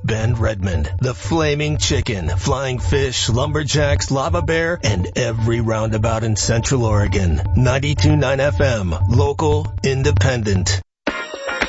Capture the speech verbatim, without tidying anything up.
Bend Redmond, the Flaming Chicken, Flying Fish, Lumberjacks, Lava Bear, and every roundabout in Central Oregon. ninety-two point nine F M, local, independent.